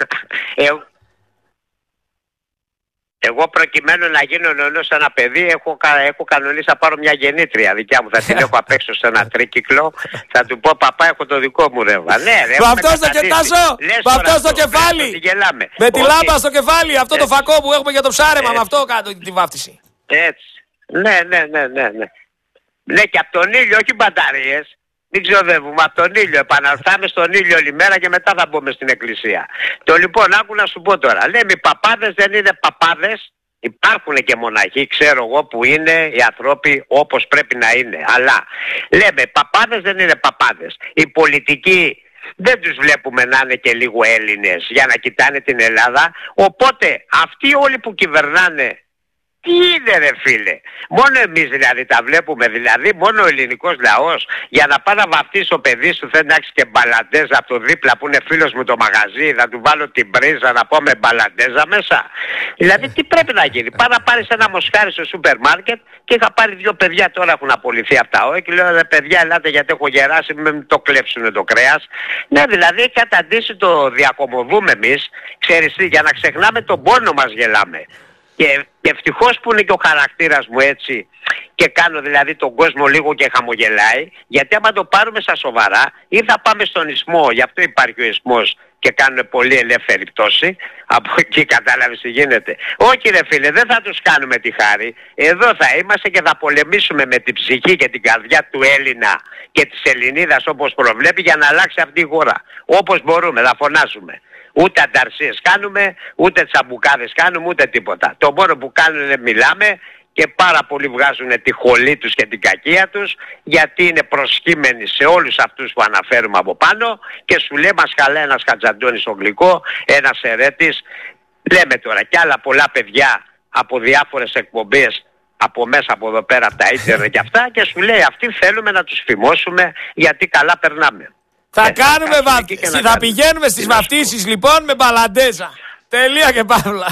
Εγώ προκειμένου να γίνω νεονός ένα παιδί έχω κανονίσει να πάρω μια γεννήτρια δικιά μου. Θα την έχω απ' έξω σε ένα τρίκυκλο. Θα του πω παπά έχω το δικό μου ρεύμα. Ναι, ρε. Με αυτό στο κεφτάσο, με αυτό στο κεφάλι. Με τη λάμπα στο κεφάλι, αυτό το φακό που έχουμε για το ψάρεμα. Με αυτό κάτω τη βάφτιση. Έτσι. Ναι. Ναι, και από τον ήλιο, όχι μπαταρίες. Μην ξοδεύουμε από τον ήλιο. Επαναρθάμε στον ήλιο όλη μέρα και μετά θα μπούμε στην εκκλησία. Το λοιπόν, άκου να σου πω τώρα. Λέμε οι παπάδες δεν είναι παπάδες. Υπάρχουν και μοναχοί, ξέρω εγώ, που είναι οι άνθρωποι όπως πρέπει να είναι. Αλλά λέμε παπάδες δεν είναι παπάδες. Οι πολιτικοί δεν τους βλέπουμε να είναι και λίγο Έλληνες για να κοιτάνε την Ελλάδα. Οπότε αυτοί όλοι που κυβερνάνε, τι είναι ρε φίλε? Μόνο εμείς δηλαδή τα βλέπουμε, δηλαδή μόνο ο ελληνικός λαός για να πάει να βαφτίσει το παιδί σου θέλει να έχεις και μπαλαντέζα από το δίπλα που είναι φίλος μου το μαγαζί, θα του βάλω την πρίζα να πω με μπαλαντέζα μέσα. Δηλαδή τι πρέπει να γίνει? Πάει να πάρεις ένα μοσχάρι στο σούπερ μάρκετ και είχα πάρει 2 παιδιά τώρα έχουν απολυθεί από τα ΟΕ και λέω ρε παιδιά ελάτε γιατί έχω γεράσει μην το κλέψουνε το κρέας. Ναι δηλαδή έχει καταντήσει το διακομωδούμε εμείς, ξέρεις τι, για να ξεχνάμε τον πόνο μας γελάμε. Και ευτυχώς που είναι και ο χαρακτήρας μου έτσι και κάνω δηλαδή τον κόσμο λίγο και χαμογελάει, γιατί άμα το πάρουμε στα σοβαρά ή θα πάμε στον ισμό, γι' αυτό υπάρχει οισμός και κάνουν πολύ ελεύθερη πτώση, από εκεί κατάλαβες τι γίνεται. Όχι ρε φίλε, δεν θα τους κάνουμε τη χάρη, εδώ θα είμαστε και θα πολεμήσουμε με την ψυχή και την καρδιά του Έλληνα και της Ελληνίδας όπως προβλέπει για να αλλάξει αυτή η χώρα. Όπως μπορούμε, θα φωνάζουμε. Ούτε ανταρσίες κάνουμε, ούτε τσαμπουκάδες κάνουμε, ούτε τίποτα. Το μόνο που κάνουν είναι μιλάμε και πάρα πολλοί βγάζουν τη χολή τους και την κακία τους γιατί είναι προσχήμενοι σε όλους αυτούς που αναφέρουμε από πάνω και σου λέει μας χαλάει ένας Χατζαντώνης στο γλυκό, ένας Ερέτης. Λέμε τώρα κι άλλα πολλά παιδιά από διάφορες εκπομπές από μέσα από εδώ πέρα από τα ίντερνετ και αυτά και σου λέει αυτοί θέλουμε να τους φημώσουμε γιατί καλά περνάμε. Θα κάνουμε θα πηγαίνουμε στις βαφτίσεις λοιπόν με μπαλαντέζα. Τελεία και παύλα.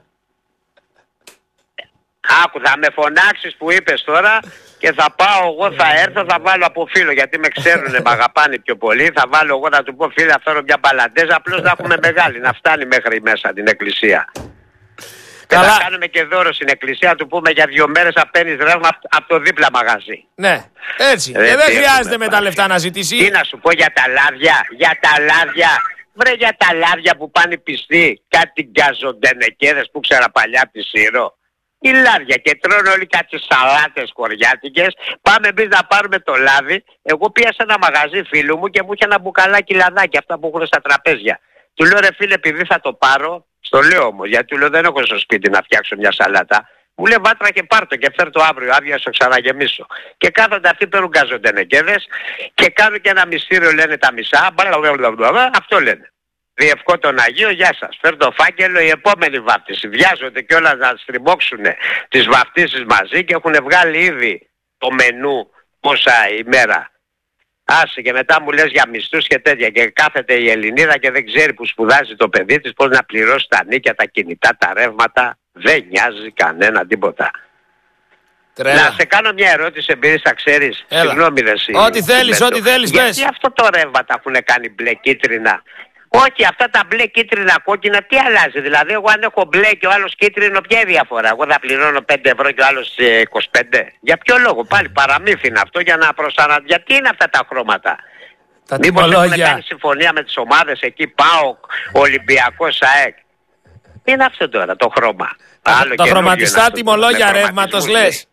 Άκου, θα με φωνάξεις που είπες τώρα και θα πάω εγώ, θα έρθω, θα βάλω από φίλο γιατί με ξέρουνε, με αγαπάνε πιο πολύ. Θα βάλω εγώ, θα του πω φίλε, θα φέρω μια μπαλαντέζα, απλώς να έχουμε μεγάλη, να φτάνει μέχρι μέσα την εκκλησία. Και θα κάνουμε και δώρο στην εκκλησία, του πούμε για 2 μέρες θα παίρνεις ρεύμα από το δίπλα μαγαζί. Ναι, έτσι. Δεν χρειάζεται με τα λεφτά να ζητήσει. Τι να σου πω για τα λάδια, Βρε για τα λάδια που πάνε πιστοί, κάτι γκαζοντενεκέδες που ξέρα παλιά από τη Σύρο. Οι λάδια και τρώνε όλοι κάτι σαλάτες κοριάτικες. Πάμε εμείς να πάρουμε το λάδι. Εγώ πήγα σε ένα μαγαζί φίλου μου και μου είχε ένα μπουκαλάκι λαδάκι, αυτά που έχουν στα τραπέζια. Του λέω ρε φίλε, επειδή θα το πάρω, στο λέω όμως, γιατί του λέω δεν έχω στο σπίτι να φτιάξω μια σαλάτα. Μου λέει βάτρα και πάρ' το και φέρ' το αύριο, άδεια στο ξαναγεμίσω. Και κάθονται αυτοί παίρνουν γκαζοντενεκέδες και κάνουν και ένα μυστήριο, λένε τα μισά. Αυτό λένε. Διευκό τον Αγίο, γεια σας. Φέρ' το φάκελο, η επόμενη βάφτιση. Βιάζονται κιόλας να στριμώξουν τις βαφτίσεις μαζί και έχουν βγάλει ήδη το μενού πόσα ημέρα. Άσε και μετά μου λες για μισθούς και τέτοια και κάθεται η Ελληνίδα και δεν ξέρει που σπουδάζει το παιδί της πώς να πληρώσει τα νίκια, τα κινητά, τα ρεύματα. Δεν νοιάζει κανένα τίποτα. Τρέλα. Να σε κάνω μια ερώτηση επειδή θα ξέρεις. Συγγνώμη ρε εσύ. Ό,τι θέλεις πες. Γιατί αυτό το ρεύμα τα έχουν κάνει μπλε κίτρινα? Όχι, αυτά τα μπλε κίτρινα κόκκινα τι αλλάζει? Δηλαδή εγώ αν έχω μπλε και ο άλλος κίτρινο, ποια είναι η διαφορά? Εγώ θα πληρώνω 5 ευρώ και ο άλλος 25. Για ποιο λόγο? Πάλι παραμύθι είναι αυτό για να γιατί είναι αυτά τα χρώματα? Μήπως έχουν κάνει συμφωνία με τις ομάδες εκεί, ΠΑΟΚ, Ολυμπιακός, ΑΕΚ? Τι είναι αυτό τώρα το χρώμα? Τα χρωματιστά τιμολόγια ρεύματος λες?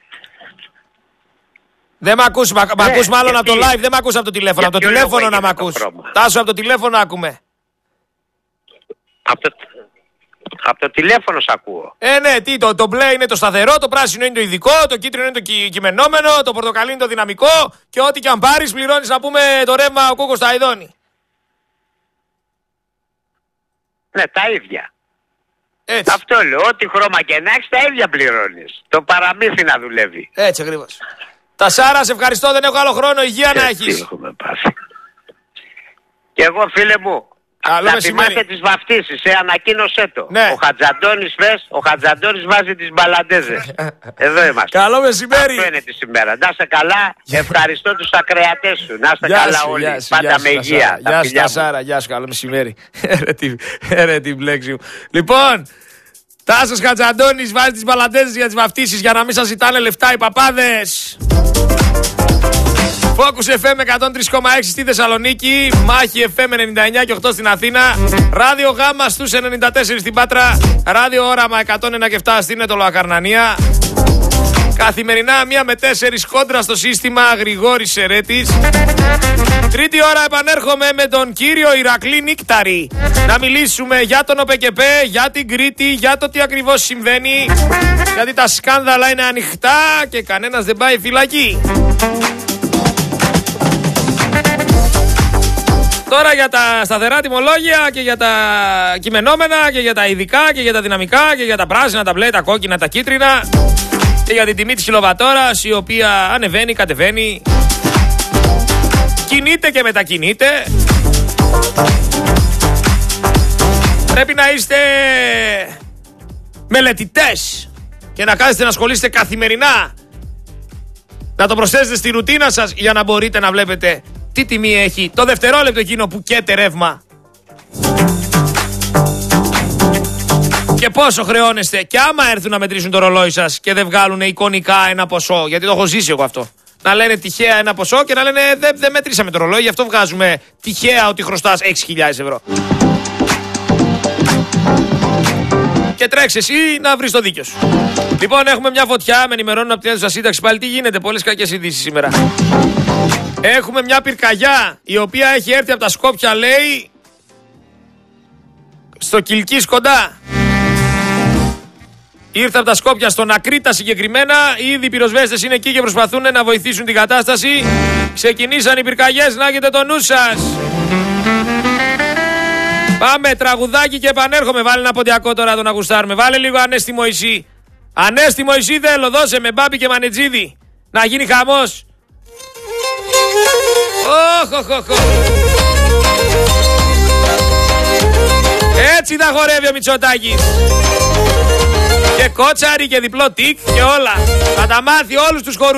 Δεν μ' ακούς, μ' ακούς μάλλον από το live, δεν μ' ακούς από το τηλέφωνο. Από το τηλέφωνο να μ' ακούς. Τάσο, από το τηλέφωνο ακούμε. Από το τηλέφωνο σ' ακούω. Ναι, τι, το μπλε είναι το σταθερό, το πράσινο είναι το ειδικό, το κίτρινο είναι το κειμενόμενο, το πορτοκαλί είναι το δυναμικό και ό,τι και αν πάρεις πληρώνεις να πούμε το ρεύμα ο Κούκος τα ειδώνει. Ναι, τα ίδια. Έτσι. Αυτό λέω, ό,τι χρώμα και να έχεις τα ίδια πληρώνεις. Το παραμύθι να δουλεύει. Έτσι ακριβώς. Τα Σάρα, σε ευχαριστώ, δεν έχω άλλο χρόνο, υγεία να έχεις. Και εγώ φίλε μου, να θυμάστε τις βαφτίσεις, ανακοίνωσέ το. Ναι. Ο Χατζαντώνης ο Χατζαντώνης βάζει τις μπαλαντέζες. Εδώ είμαστε. Καλό μεσημέρι. Αυτό είναι τη σήμερα. Να είστε καλά, ευχαριστώ τους ακροατές σου. Να είστε καλά όλοι, πάντα με υγεία. Γεια σου Σάρα, γεια σου, καλό μεσημέρι. Ρε την μπλέξη μου. Λοιπόν, Τάσος Χατζαντώνης βάζει τις μπαλαντέζες για τις βαφτίσεις για να μην σας ζητάνε λεφτά οι παπάδες. Focus FM 103,6 στη Θεσσαλονίκη, Μάχη FM 99 και 8 στην Αθήνα, Ράδιο Γάμα στους 94 στην Πάτρα, Ράδιο Όραμα 101 και 7 στην Ετωλοακαρνανία. Καθημερινά 1 με 4 κόντρα στο σύστημα, Γρηγόρης Σερέτης. Τρίτη ώρα επανέρχομαι με τον κύριο Ηρακλή Νίκταρη να μιλήσουμε για τον ΟΠΚΠ, για την Κρήτη, για το τι ακριβώς συμβαίνει, γιατί τα σκάνδαλα είναι ανοιχτά και κανένας δεν πάει φυλακή. Τώρα για τα σταθερά τιμολόγια και για τα κειμενόμενα και για τα ειδικά και για τα δυναμικά και για τα πράσινα, τα μπλε, τα κόκκινα, τα κίτρινα και για την τιμή της κιλοβατόρας η οποία ανεβαίνει, κατεβαίνει, κινείται και μετακινείται. Πρέπει να είστε μελετητές και να κάθεστε να ασχολείστε καθημερινά, να το προσθέσετε στη ρουτίνα σας για να μπορείτε να βλέπετε τι τιμή έχει το δευτερόλεπτο εκείνο που καίτε ρεύμα και πόσο χρεώνεστε, και άμα έρθουν να μετρήσουν το ρολόι σας και δεν βγάλουν εικονικά ένα ποσό, γιατί το έχω ζήσει εγώ αυτό, να λένε τυχαία ένα ποσό και να λένε δεν μετρήσαμε το ρολόι, γι' αυτό βγάζουμε τυχαία ότι χρωστάς 6.000 ευρώ. Και τρέξε εσύ να βρεις το δίκιο σου. Λοιπόν, έχουμε μια φωτιά, με ενημερώνουν από την αίθουσα σύνταξη. Πάλι τι γίνεται, πολλές κακές ειδήσεις σήμερα. Έχουμε μια πυρκαγιά η οποία έχει έρθει από τα Σκόπια, λέει, στο Κιλκής κοντά. Ήρθε από τα Σκόπια στον Ακρίτα συγκεκριμένα. Ήδη οι πυροσβέστες είναι εκεί και προσπαθούν να βοηθήσουν την κατάσταση. Ξεκινήσαν οι πυρκαγιές, να έχετε το νου σας. Πάμε τραγουδάκι και επανέρχομαι. Βάλε ένα ποντιακό τώρα τον ακουστάρουμε. Βάλε λίγο Ανέστη Μωυσή. Ανέστη Μωυσή θέλω, δώσε με Μπάμπη και Μανετζίδη. Να γίνει χαμός. Έτσι θα χορεύει ο Μητσοτάκης. Και κότσαρι και διπλό τικ και όλα. Θα τα μάθει όλους τους χορούς.